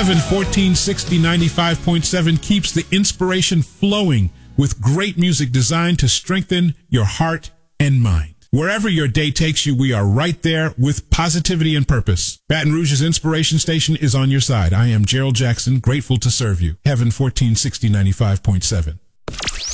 Heaven 1460 95.7 keeps the inspiration flowing with great music designed to strengthen your heart and mind. Wherever your day takes you, we are right there with positivity and purpose. Baton Rouge's inspiration station is on your side. I am Gerald Jackson, grateful to serve you. Heaven 1460 95.7.